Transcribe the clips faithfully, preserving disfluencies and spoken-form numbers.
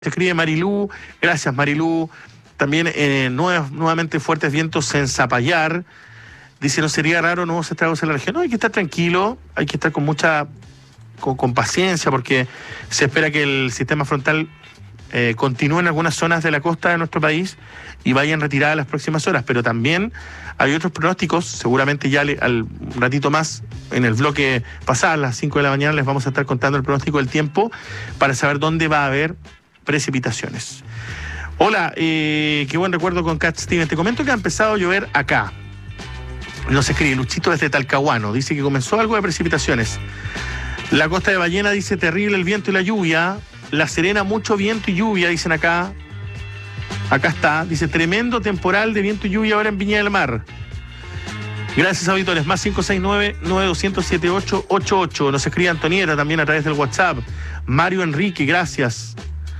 Se escribe Marilú, gracias Marilú. También eh, nuevas, nuevamente fuertes vientos en Zapallar. Dice, no sería raro nuevos estragos en la región. No, hay que estar tranquilo, hay que estar con mucha, con, con paciencia, porque se espera que el sistema frontal eh, continúe en algunas zonas de la costa de nuestro país y vaya en retirada en las próximas horas. Pero también hay otros pronósticos, seguramente ya le, al ratito más, en el bloque pasado, a las cinco de la mañana, les vamos a estar contando el pronóstico del tiempo para saber dónde va a haber precipitaciones. Hola, eh, qué buen recuerdo con Cat Stevens. Te comento que ha empezado a llover acá. Nos escribe Luchito desde Talcahuano. Dice que comenzó algo de precipitaciones. La costa de Ballena dice terrible el viento y la lluvia. La Serena mucho viento y lluvia, dicen acá. Acá está. Dice tremendo temporal de viento y lluvia ahora en Viña del Mar. Gracias, auditores. Más cinco seis nueve, nueve dos cero, siete ocho ocho ocho. Nos escribe Antonieta también a través del WhatsApp. Mario Enrique, gracias.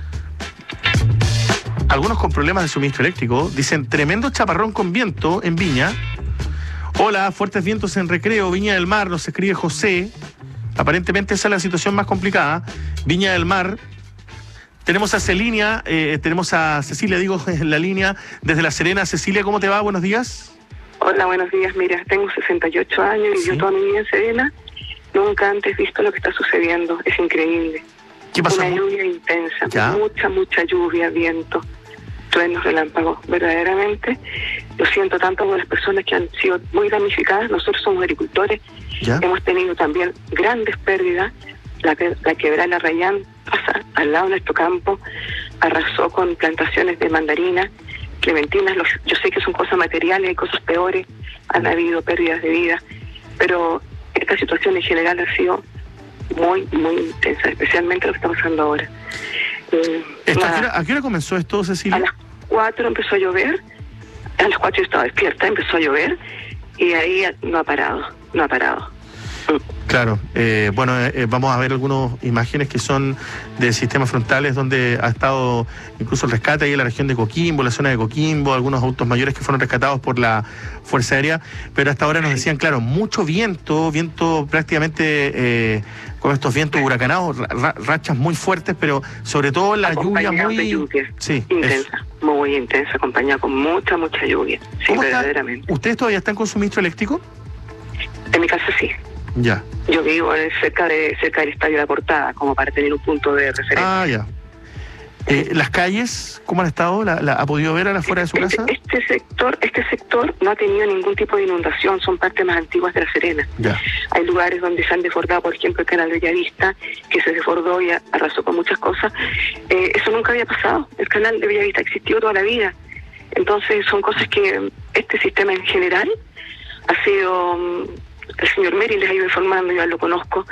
Algunos con problemas de suministro eléctrico. Dicen, tremendo chaparrón con viento en Viña. Hola, fuertes vientos en Recreo, Viña del Mar, nos escribe José. Aparentemente esa es la situación más complicada. Viña del Mar. Tenemos a Celinia, eh, tenemos a Cecilia, digo, en la línea desde La Serena. Cecilia, ¿cómo te va? Buenos días. Hola, buenos días. Mira, tengo sesenta y ocho años y ¿sí? Yo toda mi vida en Serena. Nunca antes visto lo que está sucediendo. Es increíble. ¿Qué pasa? Una lluvia intensa, ¿Ya? mucha, mucha lluvia, viento, truenos, relámpagos. Verdaderamente, lo siento tanto por las personas que han sido muy damnificadas. Nosotros somos agricultores, ¿Ya? Hemos tenido también grandes pérdidas. La, la quebrada La Rayán pasa al lado de nuestro campo, arrasó con plantaciones de mandarinas, clementinas. Los, yo sé que son cosas materiales, hay cosas peores, han habido pérdidas de vida, pero esta situación en general ha sido muy, muy intensa, especialmente lo que está pasando ahora. Eh, Esto, la, ¿a, qué hora, ¿A qué hora comenzó esto, Cecilia? A las cuatro empezó a llover, a las cuatro yo estaba despierta, empezó a llover y ahí no ha parado, no ha parado. Claro, eh, bueno, eh, vamos a ver algunas imágenes que son de sistemas frontales donde ha estado incluso el rescate ahí en la región de Coquimbo, la zona de Coquimbo, algunos autos mayores que fueron rescatados por la Fuerza Aérea, pero hasta ahora nos decían, claro, mucho viento, viento prácticamente eh, con estos vientos huracanados, ra rachas muy fuertes, pero sobre todo la lluvia muy... de lluvia, sí, intensa, es... muy intensa, acompañada con mucha, mucha lluvia, sí, verdaderamente. ¿Ustedes todavía están con suministro eléctrico? En mi casa sí. Ya. Yo vivo cerca de cerca del Estadio de La Portada, como para tener un punto de referencia. Ah, ya. Eh, ¿Las calles, cómo han estado? ¿La, la, ¿Ha podido ver a la afuera de su este, casa? Este sector este sector no ha tenido ningún tipo de inundación, son partes más antiguas de La Serena. Ya. Hay lugares donde se han desbordado, por ejemplo, el canal de Bellavista, que se desbordó y arrasó con muchas cosas. Eh, eso nunca había pasado. El canal de Bellavista existió toda la vida. Entonces son cosas que este sistema en general ha sido... El señor Meri les ha ido informando, yo lo conozco,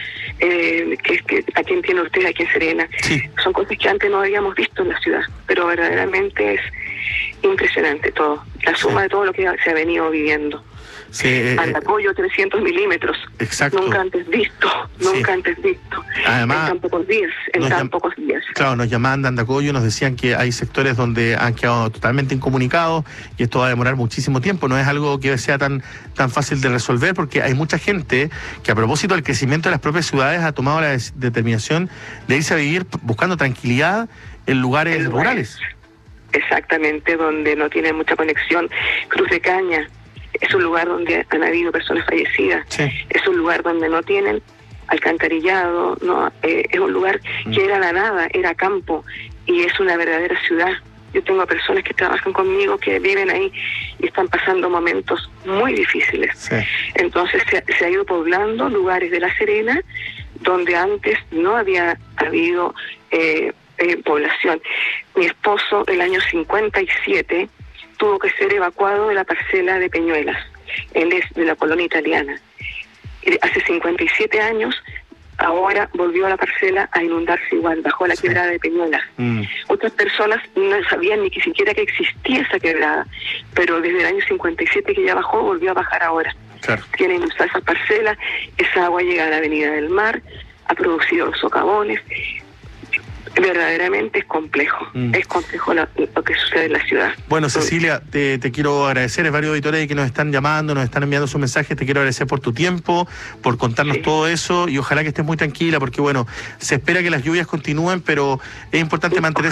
eh, que, que a quien tiene usted aquí en Serena. Sí. Son cosas que antes no habíamos visto en la ciudad, pero verdaderamente es impresionante todo, la suma sí. de todo lo que se ha venido viviendo. Sí, eh, Andacollo, trescientos milímetros. Exacto. Nunca antes visto, nunca sí. antes visto. Además, en tan pocos días, en tan pocos días. Claro, nos llamaban de Andacollo, nos decían que hay sectores donde han quedado totalmente incomunicados y esto va a demorar muchísimo tiempo. No es algo que sea tan, tan fácil de resolver porque hay mucha gente que a propósito del crecimiento de las propias ciudades ha tomado la des- determinación de irse a vivir buscando tranquilidad en lugares en rurales. Exactamente, donde no tiene mucha conexión. Cruz de Caña es un lugar donde han habido personas fallecidas, sí. Es un lugar donde no tienen alcantarillado, no eh, es un lugar mm. que era la nada, era campo y es una verdadera ciudad. Yo tengo personas que trabajan conmigo que viven ahí y están pasando momentos muy difíciles. Sí. Entonces se, se ha ido poblando lugares de La Serena donde antes no había habido eh, eh, población. Mi esposo, el año cincuenta y siete, tuvo que ser evacuado de la parcela de Peñuelas. Él es de la colonia italiana. Hace cincuenta y siete años, ahora volvió a la parcela a inundarse igual, bajo la sí. quebrada de Peñuelas. Mm. Otras personas no sabían ni que siquiera que existía esa quebrada, pero desde el año cincuenta y siete que ya bajó, volvió a bajar ahora. Claro. Tienen usar esa parcela, esa agua llega a la Avenida del Mar, ha producido los socavones. verdaderamente es complejo, mm. es complejo lo, lo que sucede en la ciudad. Bueno, Cecilia, te, te quiero agradecer, hay varios auditores que nos están llamando, nos están enviando sus mensajes, te quiero agradecer por tu tiempo, por contarnos sí. todo eso, y ojalá que estés muy tranquila, porque bueno, se espera que las lluvias continúen, pero es importante mantener